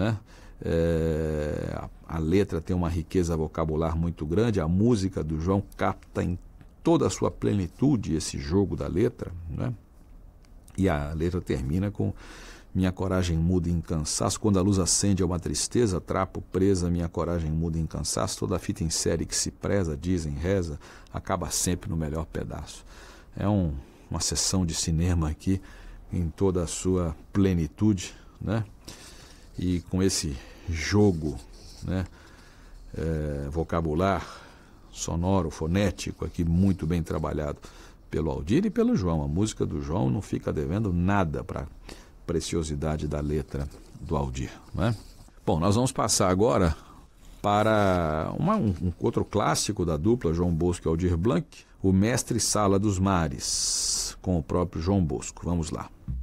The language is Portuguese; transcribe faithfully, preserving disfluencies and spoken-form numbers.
né? É, a, a letra tem uma riqueza vocabular muito grande, a música do João capta em toda a sua plenitude esse jogo da letra, né? E a letra termina com: minha coragem muda em cansaço, quando a luz acende é uma tristeza, trapo presa, minha coragem muda em cansaço, toda fita em série que se preza, dizem, reza, acaba sempre no melhor pedaço. É um, uma sessão de cinema aqui em toda a sua plenitude, né? E com esse jogo, né, é, vocabular, sonoro, fonético aqui muito bem trabalhado pelo Aldir e pelo João. A música do João não fica devendo nada para a preciosidade da letra do Aldir, né? Bom, nós vamos passar agora para uma, um, um outro clássico da dupla João Bosco e Aldir Blanc, o Mestre Sala dos Mares, com o próprio João Bosco. Vamos lá.